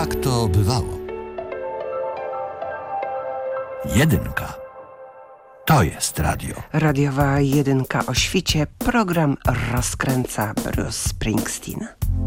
Tak to bywało. Jedynka. To jest radio. Radiowa jedynka o świcie. Program rozkręca Bruce Springsteen.